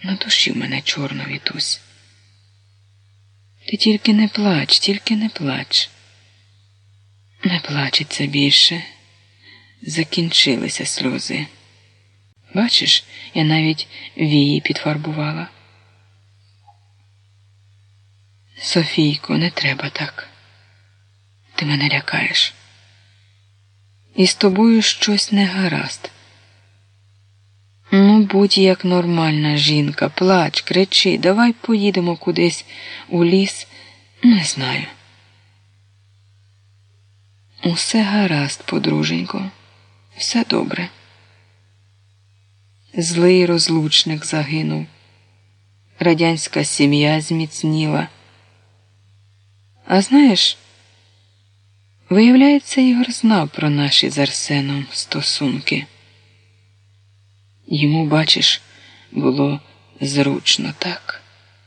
На душі в мене чорно, Вітусь. Ти тільки не плач, тільки не плач. Не плачеться більше. Закінчилися сльози. Бачиш, я навіть вії підфарбувала. Софійко, не треба так. Ти мене лякаєш. І з тобою щось не гаразд. Ну, будь як нормальна жінка, плач, кричи, давай поїдемо кудись у ліс, не знаю. Усе гаразд, подруженько, все добре. Злий розлучник загинув, радянська сім'я зміцніла. А знаєш, виявляється, Ігор знав про наші з Арсеном стосунки. Йому, бачиш, було зручно, так?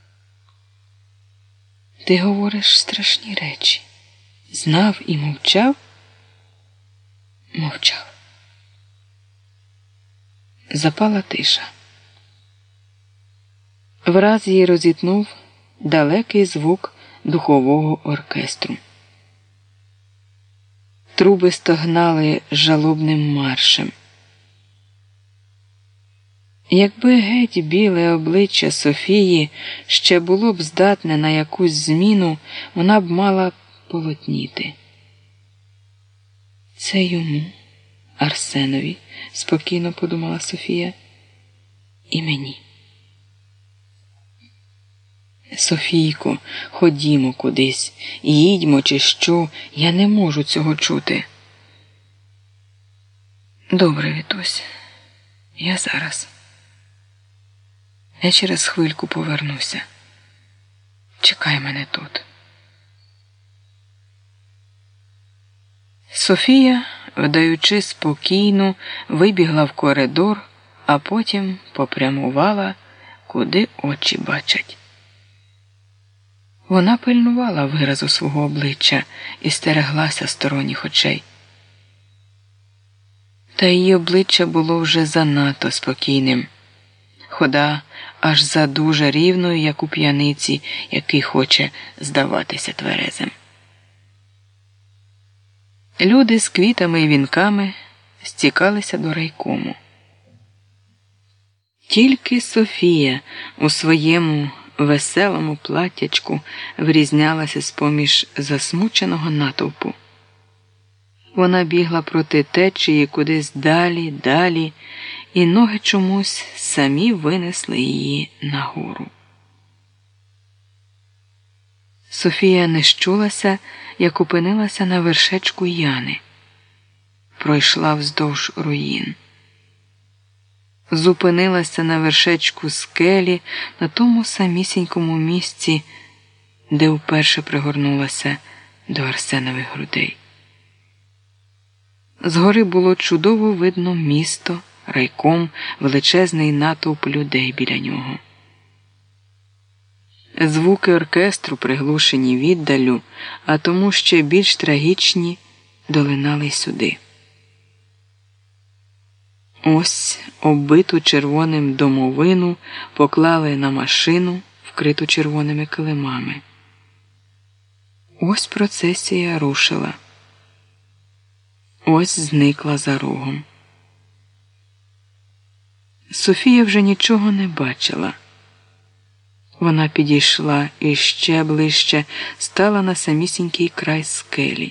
Ти говориш страшні речі. Знав і мовчав? Мовчав. Запала тиша. Враз її розітнув далекий звук духового оркестру. Труби стогнали жалобним маршем. Якби геть біле обличчя Софії ще було б здатне на якусь зміну, вона б мала полотніти. Це йому, Арсенові, спокійно подумала Софія, і мені. Софійко, ходімо кудись, їдьмо чи що, я не можу цього чути. Добре, Вітусь, я зараз. Я через хвильку повернуся. Чекай мене тут. Софія, вдаючи спокійну, вибігла в коридор, а потім попрямувала, куди очі бачать. Вона пильнувала виразу свого обличчя і стереглася сторонніх очей. Та її обличчя було вже занадто спокійним. Хода аж задуже рівною, як у п'яниці, який хоче здаватися тверезим. Люди з квітами і вінками стікалися до райкому. Тільки Софія у своєму веселому платтячку врізнялася з-поміж засмученого натовпу. Вона бігла проти течії кудись далі, далі, і ноги чомусь самі винесли її нагору. Софія не щулася, як опинилася на вершечку Яни. Пройшла вздовж руїн. Зупинилася на вершечку скелі, на тому самісінькому місці, де вперше пригорнулася до Арсенових грудей. Згори було чудово видно місто, райком, величезний натовп людей біля нього. Звуки оркестру, приглушені віддаллю, а тому ще більш трагічні, долинали сюди. Ось оббиту червоним домовину поклали на машину, вкриту червоними килимами. Ось процесія рушила. Ось зникла за рогом. Софія вже нічого не бачила. Вона підійшла і ще ближче стала на самісінький край скелі.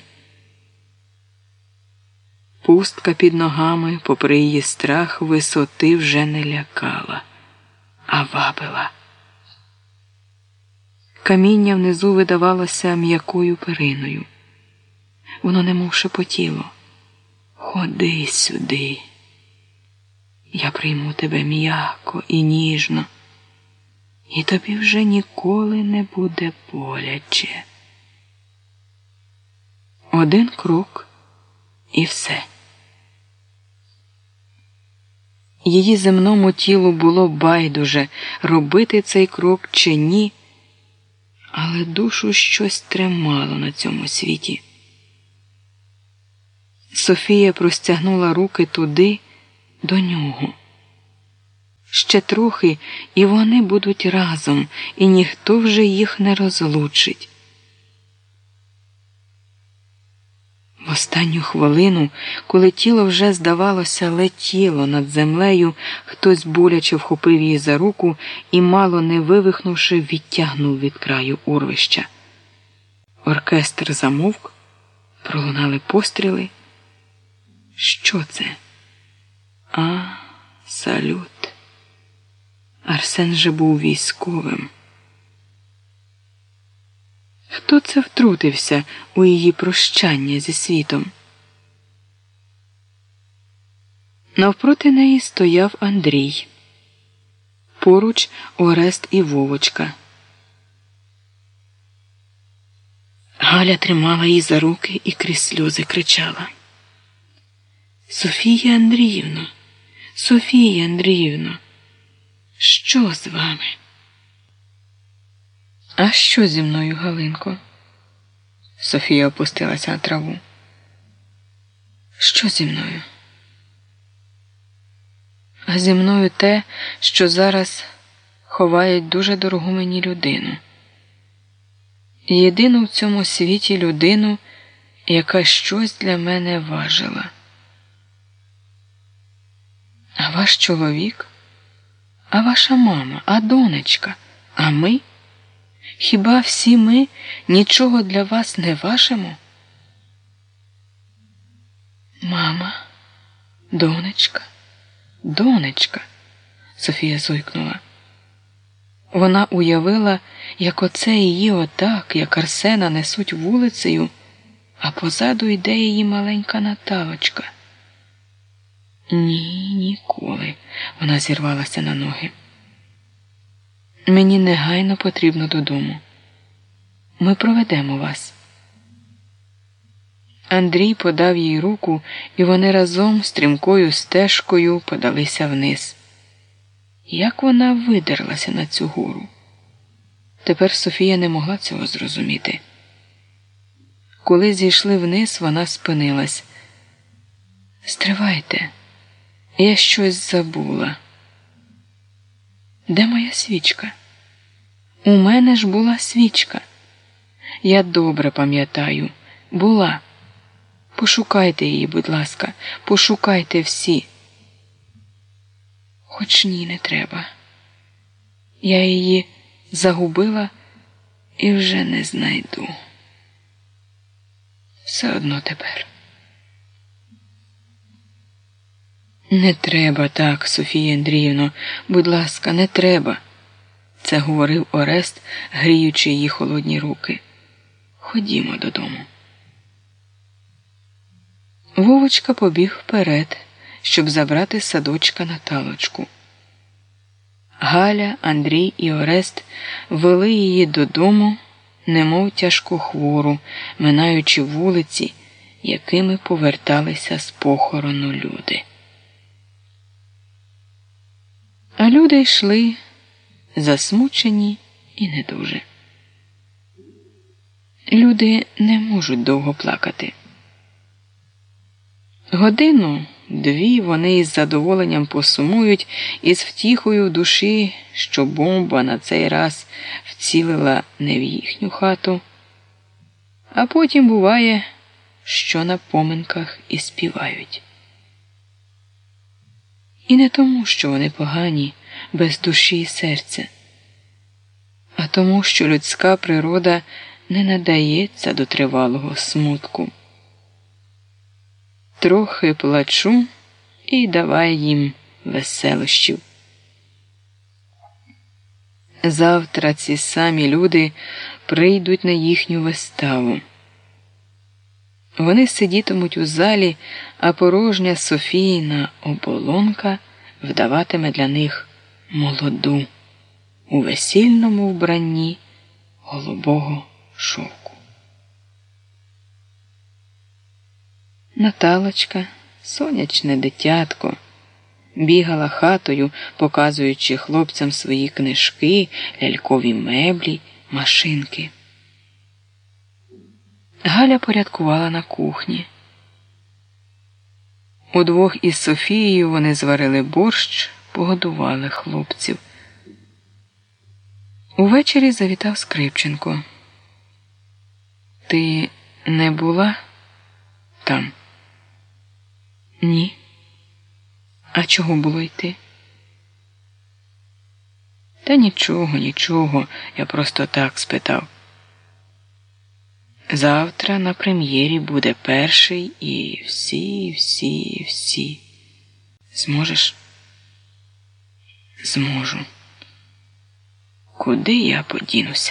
Пустка під ногами, попри її страх, висоти вже не лякала, а вабила. Каміння внизу видавалося м'якою периною. Воно немов шепотіло: «Ходи сюди, я прийму тебе м'яко і ніжно, і тобі вже ніколи не буде боляче». Один крок і все. Її земному тілу було байдуже, робити цей крок чи ні, але душу щось тримало на цьому світі. Софія простягнула руки туди, до нього. Ще трохи, і вони будуть разом, і ніхто вже їх не розлучить. В останню хвилину, коли тіло вже, здавалося, летіло над землею, хтось боляче вхопив її за руку і, мало не вивихнувши, відтягнув від краю урвища. Оркестр замовк, пролунали постріли. Що це? Салют. Арсен же був військовим. Хто це втрутився у її прощання зі світом? Навпроти неї стояв Андрій. Поруч Орест і Вовочка. Галя тримала її за руки і крізь сльози кричала: «Софія Андріївно! Софія Андріївно! Що з вами?» «А що зі мною, Галинко?» Софія опустилася на траву. «Що зі мною?» «А зі мною те, що зараз ховають дуже дорогу мені людину. Єдину в цьому світі людину, яка щось для мене важила. А ваш чоловік? А ваша мама? А донечка? А ми? Хіба всі ми нічого для вас не важимо?» «Мама, донечка, донечка», Софія зойкнула. Вона уявила, як оце її отак, як Арсена, несуть вулицею, а позаду йде її маленька Наталочка. «Ні, ніколи», вона зірвалася на ноги. «Мені негайно потрібно додому. Ми проведемо вас». Андрій подав їй руку, і вони разом стрімкою стежкою подалися вниз. Як вона видерлася на цю гору? Тепер Софія не могла цього зрозуміти. Коли зійшли вниз, вона спинилась. «Стривайте, я щось забула. Де моя свічка? У мене ж була свічка. Я добре пам'ятаю. Була. Пошукайте її, будь ласка, пошукайте всі». «Хоч ні, не треба. Я її загубила і вже не знайду. Все одно тепер». «Не треба так, Софія Андріївно, будь ласка, не треба», – це говорив Орест, гріючи її холодні руки. «Ходімо додому». Вовочка побіг вперед, щоб забрати з садочка Наталочку. Галя, Андрій і Орест вели її додому, немов тяжкохвору, минаючи вулиці, якими поверталися з похорону люди. А люди йшли засмучені і не дуже. Люди не можуть довго плакати. Годину-дві вони із задоволенням посумують і з втіхою в душі, що бомба на цей раз вцілила не в їхню хату, а потім буває, що на поминках і співають. І не тому, що вони погані, без душі і серця, а тому, що людська природа не надається до тривалого смутку. Трохи плачу і давай їм веселощів. Завтра ці самі люди прийдуть на їхню виставу. Вони сидітимуть у залі, а порожня Софіїна оболонка вдаватиме для них молоду у весільному вбранні голубого шовку. Наталочка, сонячне дитятко, бігала хатою, показуючи хлопцям свої книжки, лялькові меблі, машинки. Галя порядкувала на кухні. Удвох із Софією вони зварили борщ, погодували хлопців. Увечері завітав Скрипченко. Ти не була там? Ні. А чого було йти? Та нічого, я просто так спитав. Завтра на прем'єрі буде перший і всі. Зможеш? Зможу. Куди я подінуся?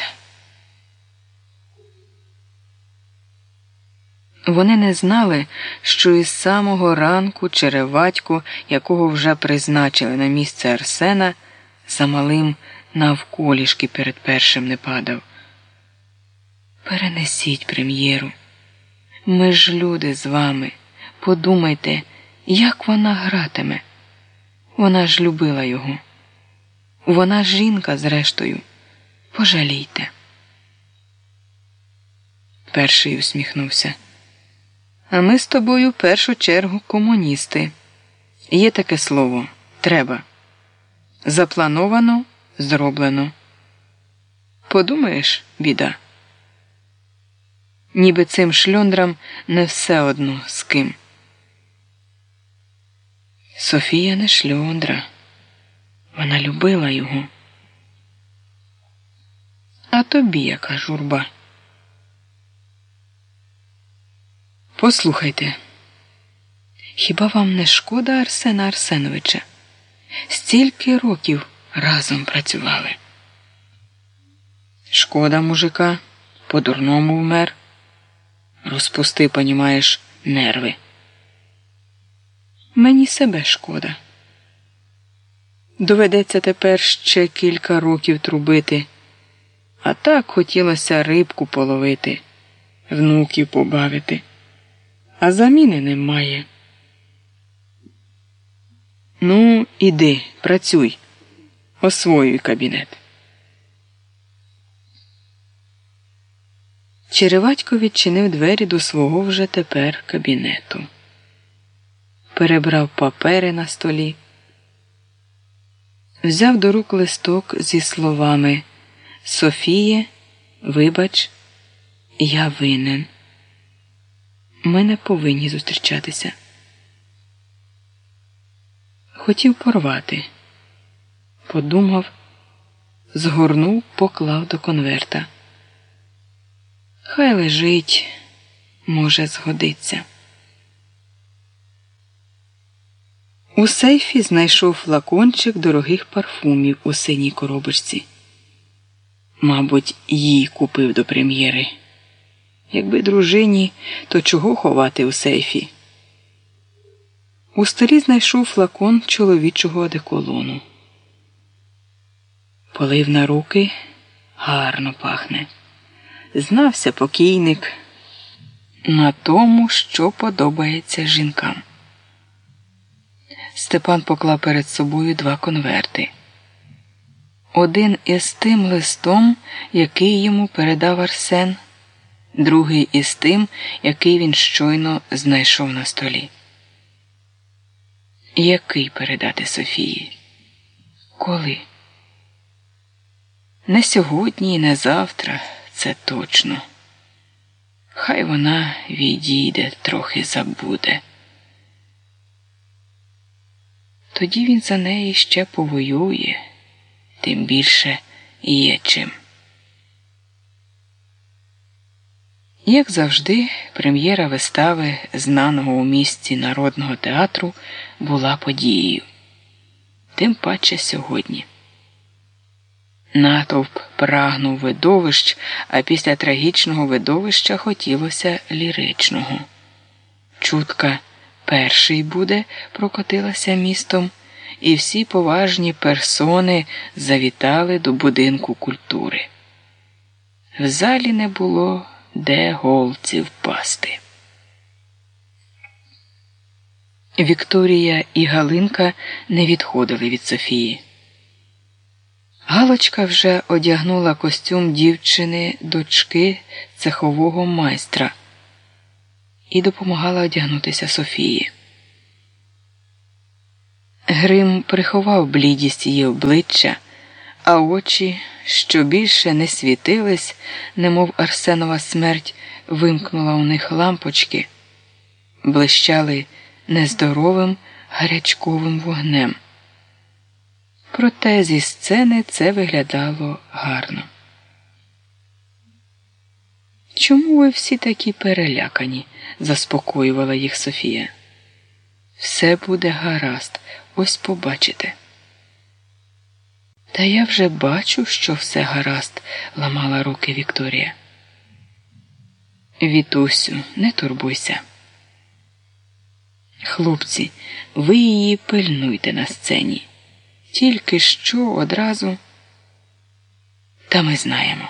Вони не знали, що із самого ранку Череватько, якого вже призначили на місце Арсена, за малим навколішки перед першим не падав. Перенесіть прем'єру. Ми ж люди з вами. Подумайте, як вона гратиме. Вона ж любила його. Вона жінка, зрештою. Пожалійте. Перший усміхнувся. А ми з тобою в першу чергу комуністи. Є таке слово «треба». Заплановано, зроблено. Подумаєш, біда. Ніби цим шльондрам не все одно з ким. Софія не шльондра. Вона любила його. А тобі яка журба? Послухайте, хіба вам не шкода Арсена Арсеновича? Стільки років разом працювали. Шкода мужика, по-дурному вмер. Розпусти, понімаєш, нерви. Мені себе шкода. Доведеться тепер ще кілька років трубити. А так хотілося рибку половити, внуків побавити. А заміни немає. Ну, іди, працюй. Освоюй кабінет. Череватько відчинив двері до свого вже тепер кабінету. Перебрав папери на столі. Взяв до рук листок зі словами «Софіє, вибач, я винен. Ми не повинні зустрічатися». Хотів порвати. Подумав, згорнув, поклав до конверта. Хай лежить, може, згодиться. У сейфі знайшов флакончик дорогих парфумів у синій коробочці. Мабуть, їй купив до прем'єри. Якби дружині, то чого ховати у сейфі? У столі знайшов флакон чоловічого одеколону. Полив на руки, гарно пахне. Знався покійник на тому, що подобається жінкам. Степан поклав перед собою 2 конверти. Один із тим листом, який йому передав Арсен, другий із тим, який він щойно знайшов на столі. Який передати Софії? Коли? Не сьогодні і не завтра, це точно. Хай вона відійде, трохи забуде. Тоді він за неї ще повоює, тим більше є чим. Як завжди, прем'єра вистави знаного у місті Народного театру була подією. Тим паче сьогодні. Натовп прагнув видовищ, а після трагічного видовища хотілося ліричного. Чутка «Перший буде» прокотилася містом, і всі поважні персони завітали до будинку культури. В залі не було де голці впасти. Вікторія і Галинка не відходили від Софії. Галочка вже одягнула костюм дівчини-дочки цехового майстра і допомагала одягнутися Софії. Грим приховав блідість її обличчя, а очі, що більше не світились, немов Арсенова смерть вимкнула у них лампочки, блищали нездоровим гарячковим вогнем. Проте зі сцени це виглядало гарно. «Чому ви всі такі перелякані?» – заспокоювала їх Софія. «Все буде гаразд, ось побачите». «Та я вже бачу, що все гаразд», – ламала руки Вікторія. «Вітусю, не турбуйся. Хлопці, ви її пильнуйте на сцені. Тільки що одразу, та ми знаємо».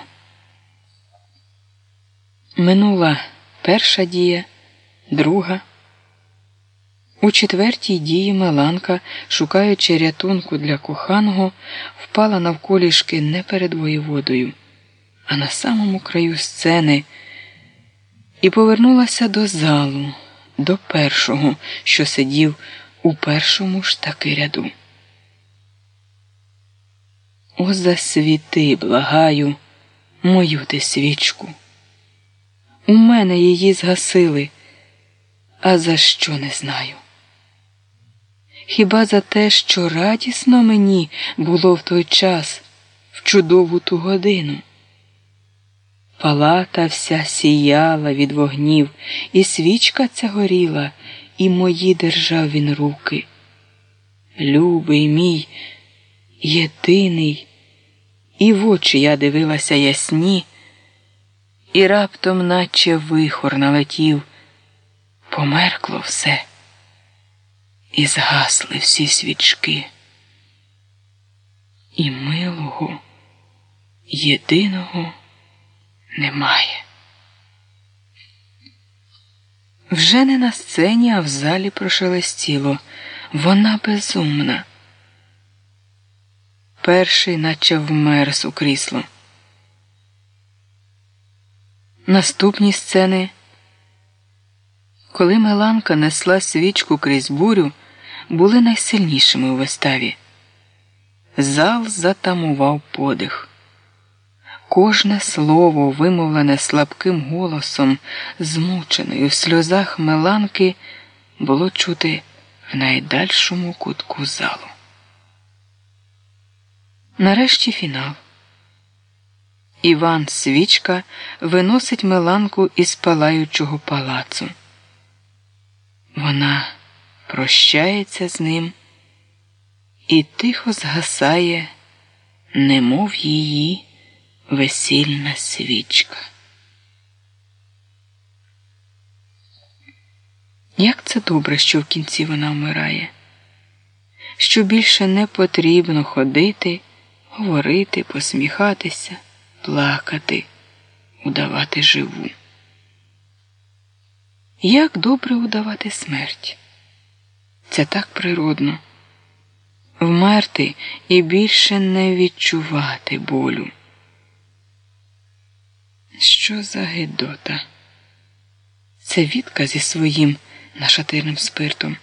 Минула перша дія, друга. У четвертій дії Меланка, шукаючи рятунку для коханого, впала навколішки не перед воєводою, а на самому краю сцени і повернулася до залу, до першого, що сидів у першому ж таки ряду. «О, засвіти, благаю, мою ти свічку! У мене її згасили, а за що не знаю. Хіба за те, що радісно мені було в той час, в чудову ту годину. Палата вся сіяла від вогнів, і свічка ця горіла, і мої держав він руки. Любий мій, єдиний, і в очі я дивилася ясні, і раптом наче вихор налетів, померкло все, і згасли всі свічки. І милого, єдиного немає». Вже не на сцені, а в залі прошелестіло: «Вона безумна». Перший наче вмерз у крісло. Наступні сцени. Коли Меланка несла свічку крізь бурю, були найсильнішими у виставі. Зал затамував подих. Кожне слово, вимовлене слабким голосом, змученою в сльозах Меланки, було чути в найдальшому кутку залу. Нарешті фінал. Іван Свічка виносить Меланку із палаючого палацу. Вона прощається з ним і тихо згасає, немов її весільна свічка. Як це добре, що в кінці вона вмирає, що більше не потрібно ходити, говорити, посміхатися, плакати, удавати живу. Як добре удавати смерть. Це так природно. Вмерти і більше не відчувати болю. Що за гидота? Це Вітка зі своїм нашатирним спиртом.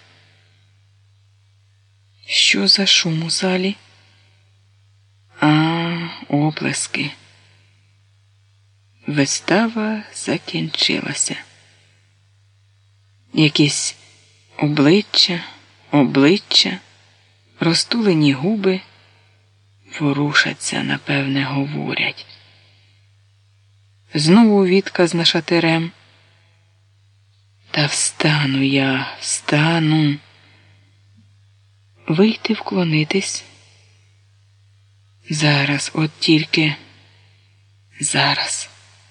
Що за шум у залі? Оплески. Вистава закінчилася. Якісь обличчя, розтулені губи ворушаться, напевне, говорять. Знову Вітка з нашатирем. Та встану я, встану. Вийти вклонитись. Зараз, от тільки зараз.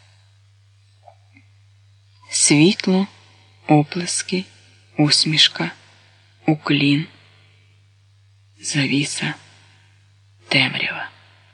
Світло, оплески, усмішка, уклін, завіса, темрява.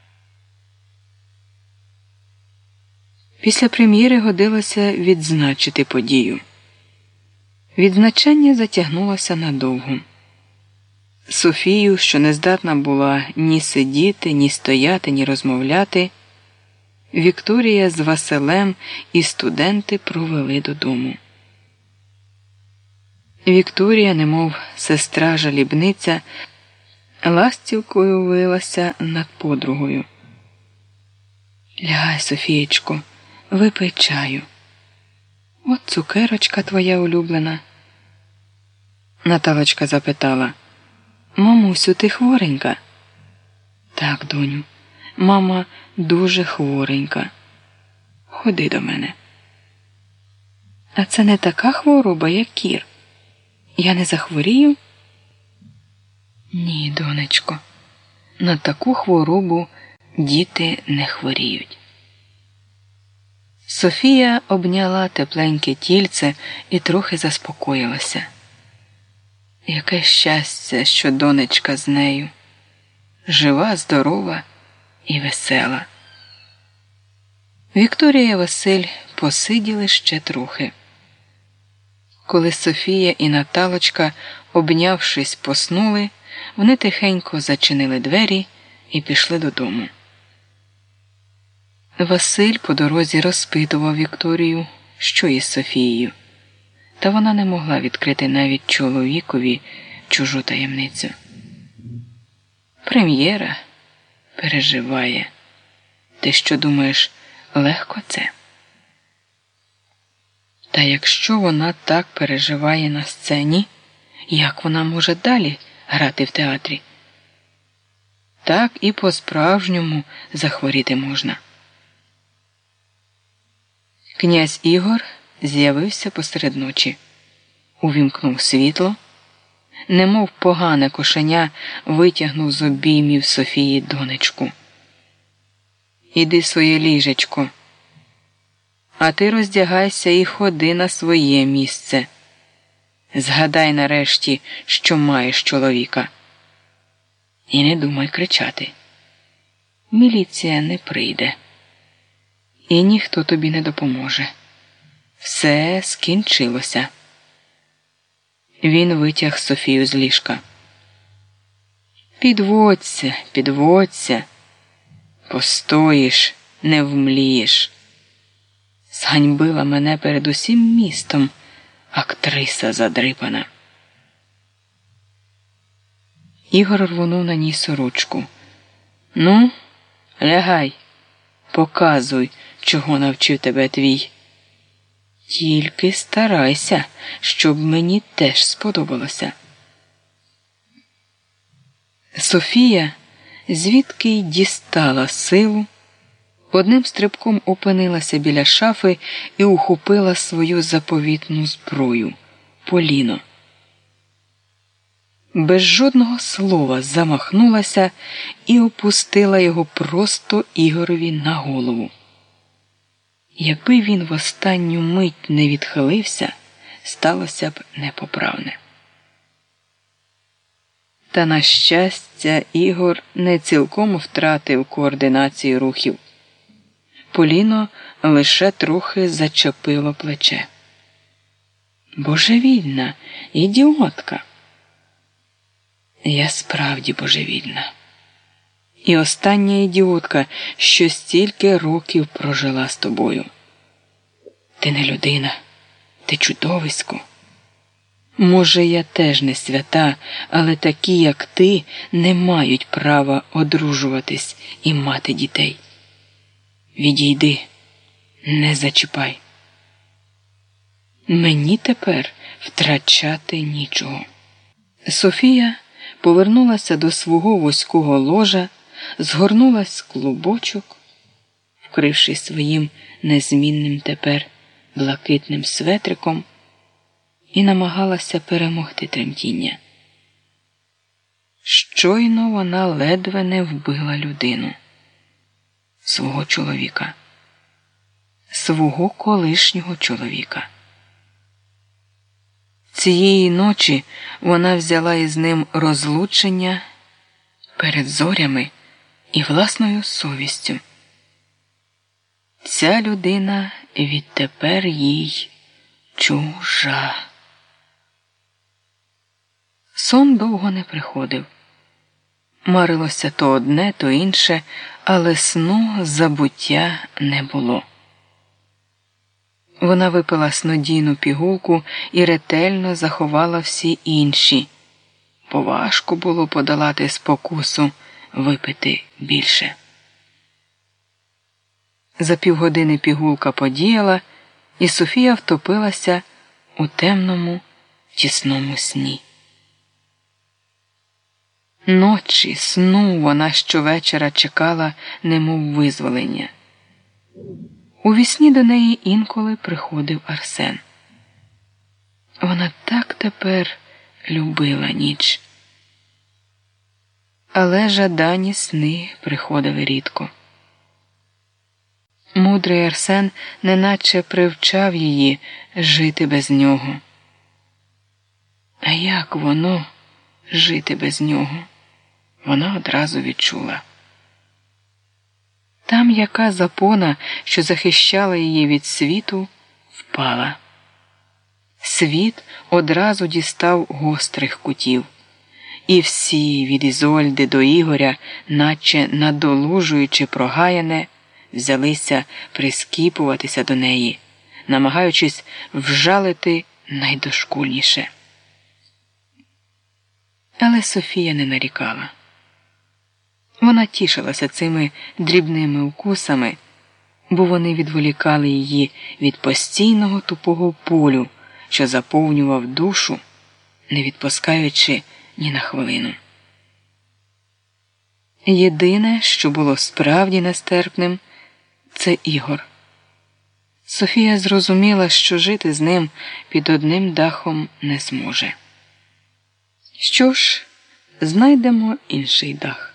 Після прем'єри годилося відзначити подію. Відзначення затягнулося надовго. Софію, що не здатна була ні сидіти, ні стояти, ні розмовляти, Вікторія з Василем і студенти провели додому. Вікторія, немов сестра-жалібниця, ластівкою вилася над подругою. Лягай, Софієчко, випий чаю. От цукерочка твоя улюблена. Наталочка запитала: мамусю, ти хворенька? Так, доню, мама дуже хворенька. Ходи до мене. А це не така хвороба, як кір. Я не захворію? Ні, донечко, на таку хворобу діти не хворіють. Софія обняла тепленьке тільце і трохи заспокоїлася. Яке щастя, що донечка з нею. Жива, здорова і весела. Вікторія і Василь посиділи ще трохи. Коли Софія і Наталочка, обнявшись, поснули, вони тихенько зачинили двері і пішли додому. Василь по дорозі розпитував Вікторію, що із Софією, та вона не могла відкрити навіть чоловікові чужу таємницю. Прем'єра переживає. Ти що думаєш, легко це? Та якщо вона так переживає на сцені, як вона може далі грати в театрі? Так і по-справжньому захворіти можна. Князь Ігор з'явився посеред ночі. Увімкнув світло, немов погане кошеня витягнув з обіймів Софії донечку. Іди своє ліжечко, а ти роздягайся і ходи на своє місце. Згадай нарешті, що маєш чоловіка. І не думай кричати. Міліція не прийде. І ніхто тобі не допоможе. Все скінчилося. Він витяг Софію з ліжка. Підводься, підводься. Постоїш, не вмлієш. Зганьбила мене перед усім містом, актриса задрипана. Ігор рвонув на ній сорочку. Ну, лягай, показуй, чого навчив тебе твій. Тільки старайся, щоб мені теж сподобалося. Софія звідки й дістала силу, одним стрибком опинилася біля шафи і ухопила свою заповітну зброю – поліно. Без жодного слова замахнулася і опустила його просто Ігорові на голову. Якби він в останню мить не відхилився, сталося б непоправне. Та, на щастя, Ігор не цілком втратив координацію рухів. Поліно лише трохи зачепило плече. Божевільна, ідіотка. Я справді божевільна. І остання ідіотка, що стільки років прожила з тобою. Ти не людина, ти чудовисько. Може, я теж не свята, але такі, як ти, не мають права одружуватись і мати дітей. Відійди, не зачіпай. Мені тепер втрачати нічого. Софія повернулася до свого вузького ложа, згорнулась в клубочок, вкрившись своїм незмінним тепер блакитним светриком, і намагалася перемогти тремтіння. Щойно вона ледве не вбила людину. Свого чоловіка. Свого колишнього чоловіка. Цієї ночі вона взяла із ним розлучення перед зорями і власною совістю. Ця людина відтепер їй чужа. Сон довго не приходив. Марилося то одне, то інше, але сну забуття не було. Вона випила снодійну пігулку і ретельно заховала всі інші, поважко було подолати спокусу випити більше. За півгодини пігулка подіяла, і Софія втопилася у темному, тісному сні. Ночі, сну вона щовечора чекала, немов визволення. У вісні до неї інколи приходив Арсен. Вона так тепер любила ніч. Але жадані сни приходили рідко. Мудрий Арсен неначе привчав її жити без нього. А як воно жити без нього? Вона одразу відчула. Там яка запона, що захищала її від світу, впала. Світ одразу дістав гострих кутів. І всі, від Ізольди до Ігоря, наче надолужуючи прогаяне, взялися прискіпуватися до неї, намагаючись вжалити найдошкульніше. Але Софія не нарікала. Вона тішилася цими дрібними укусами, бо вони відволікали її від постійного тупого болю, що заповнював душу, не відпускаючи ні на хвилину. Єдине, що було справді нестерпним, це Ігор. Софія зрозуміла, що жити з ним під одним дахом не зможе. Що ж, знайдемо інший дах.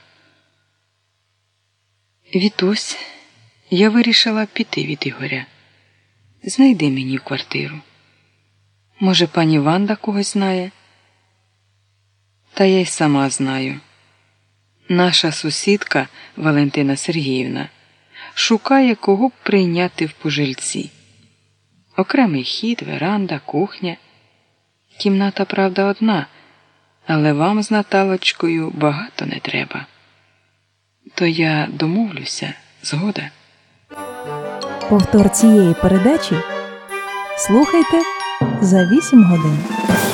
Вітусь, я вирішила піти від Ігоря. Знайди мені квартиру. Може, пані Ванда когось знає? Та я й сама знаю. Наша сусідка Валентина Сергіївна шукає, кого б прийняти в пожильці. Окремий хід, веранда, кухня. Кімната, правда, одна, але вам з Наталочкою багато не треба. То я домовлюся, згода. Повтор цієї передачі слухайте за 8 годин.